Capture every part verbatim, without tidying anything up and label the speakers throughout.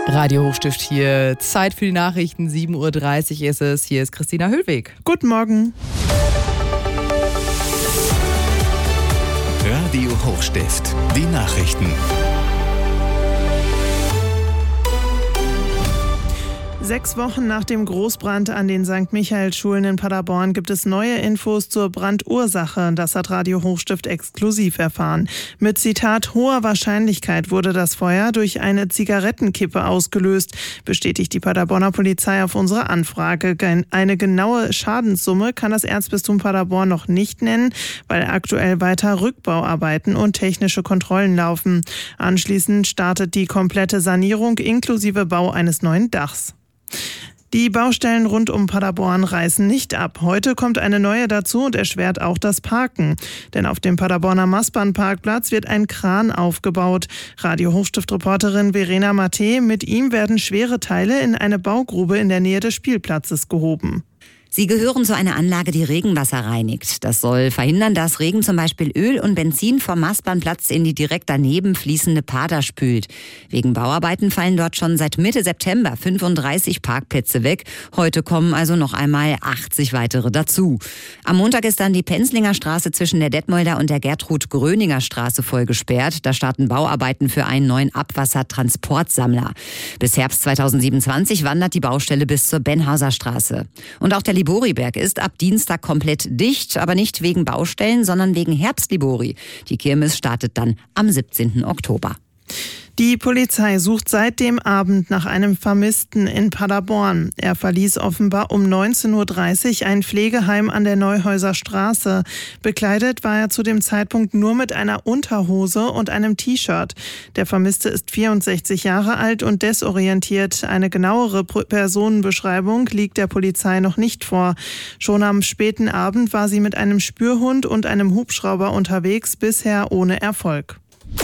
Speaker 1: Radio Hochstift hier. Zeit für die Nachrichten. sieben Uhr dreißig ist es. Hier ist Christina Höllweg.
Speaker 2: Guten Morgen.
Speaker 3: Radio Hochstift. Die Nachrichten.
Speaker 2: Sechs Wochen nach dem Großbrand an den Sankt Michael-Schulen in Paderborn gibt es neue Infos zur Brandursache. Das hat Radio Hochstift exklusiv erfahren. Mit Zitat hoher Wahrscheinlichkeit wurde das Feuer durch eine Zigarettenkippe ausgelöst, bestätigt die Paderborner Polizei auf unsere Anfrage. Eine genaue Schadenssumme kann das Erzbistum Paderborn noch nicht nennen, weil aktuell weiter Rückbauarbeiten und technische Kontrollen laufen. Anschließend startet die komplette Sanierung inklusive Bau eines neuen Dachs. Die Baustellen rund um Paderborn reißen nicht ab. Heute kommt eine neue dazu und erschwert auch das Parken. Denn auf dem Paderborner Mastbahnparkplatz wird ein Kran aufgebaut. Radio Hochstift-Reporterin Verena Matte, mit ihm werden schwere Teile in eine Baugrube in der Nähe des Spielplatzes gehoben.
Speaker 4: Sie gehören zu einer Anlage, die Regenwasser reinigt. Das soll verhindern, dass Regen zum Beispiel Öl und Benzin vom Mastbahnplatz in die direkt daneben fließende Pader spült. Wegen Bauarbeiten fallen dort schon seit Mitte September fünfunddreißig Parkplätze weg. Heute kommen also noch einmal achtzig weitere dazu. Am Montag ist dann die Penzlinger Straße zwischen der Detmolder und der Gertrud-Gröninger Straße voll gesperrt. Da starten Bauarbeiten für einen neuen Abwassertransportsammler. Bis Herbst zweitausendsiebenundzwanzig wandert die Baustelle bis zur Benhauser Straße. Und auch der Liboriberg ist ab Dienstag komplett dicht, aber nicht wegen Baustellen, sondern wegen Herbstlibori. Die Kirmes startet dann am siebzehnten Oktober.
Speaker 2: Die Polizei sucht seit dem Abend nach einem Vermissten in Paderborn. Er verließ offenbar um neunzehn Uhr dreißig ein Pflegeheim an der Neuhäuser Straße. Bekleidet war er zu dem Zeitpunkt nur mit einer Unterhose und einem T-Shirt. Der Vermisste ist vierundsechzig Jahre alt und desorientiert. Eine genauere Personenbeschreibung liegt der Polizei noch nicht vor. Schon am späten Abend war sie mit einem Spürhund und einem Hubschrauber unterwegs, bisher ohne Erfolg.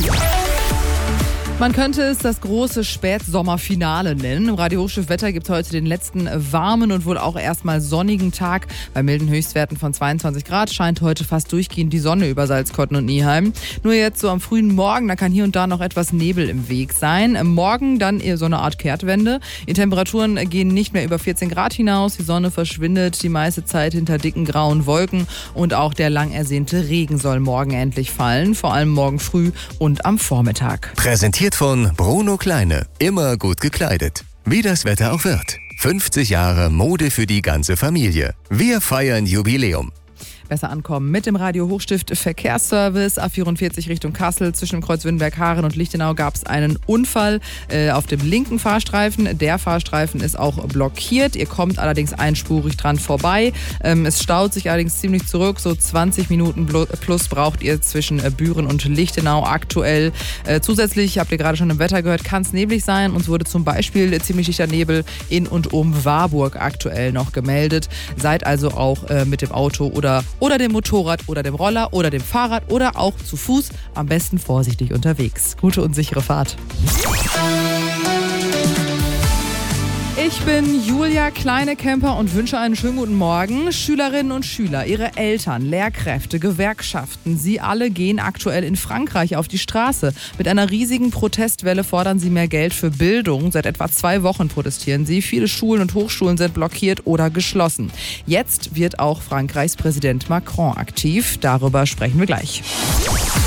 Speaker 1: Man könnte es das große Spätsommerfinale nennen. Im Radio Hochstift Wetter gibt es heute den letzten warmen und wohl auch erstmal sonnigen Tag. Bei milden Höchstwerten von zweiundzwanzig Grad scheint heute fast durchgehend die Sonne über Salzkotten und Nieheim. Nur jetzt so am frühen Morgen, da kann hier und da noch etwas Nebel im Weg sein. Morgen dann eher so eine Art Kehrtwende. Die Temperaturen gehen nicht mehr über vierzehn Grad hinaus. Die Sonne verschwindet die meiste Zeit hinter dicken grauen Wolken. Und auch der lang ersehnte Regen soll morgen endlich fallen. Vor allem morgen früh und am Vormittag.
Speaker 3: Präsentiert von Bruno Kleine. Immer gut gekleidet. Wie das Wetter auch wird. fünfzig Jahre Mode für die ganze Familie. Wir feiern Jubiläum.
Speaker 1: Besser ankommen mit dem Radio Hochstift Verkehrsservice. A vierundvierzig Richtung Kassel. Zwischen Kreuz Wittenberg-Haaren und Lichtenau gab es einen Unfall äh, auf dem linken Fahrstreifen. Der Fahrstreifen ist auch blockiert. Ihr kommt allerdings einspurig dran vorbei. Ähm, es staut sich allerdings ziemlich zurück. So zwanzig Minuten plus braucht ihr zwischen äh, Büren und Lichtenau aktuell. Äh, zusätzlich, habt ihr gerade schon im Wetter gehört, kann es neblig sein. Uns wurde zum Beispiel äh, ziemlich dichter Nebel in und um Warburg aktuell noch gemeldet. Seid also auch äh, mit dem Auto oder oder dem Motorrad oder dem Roller oder dem Fahrrad oder auch zu Fuß am besten vorsichtig unterwegs. Gute und sichere Fahrt. Ich bin Julia Kleine-Kemper und wünsche einen schönen guten Morgen. Schülerinnen und Schüler, ihre Eltern, Lehrkräfte, Gewerkschaften, sie alle gehen aktuell in Frankreich auf die Straße. Mit einer riesigen Protestwelle fordern sie mehr Geld für Bildung. Seit etwa zwei Wochen protestieren sie. Viele Schulen und Hochschulen sind blockiert oder geschlossen. Jetzt wird auch Frankreichs Präsident Macron aktiv. Darüber sprechen wir gleich.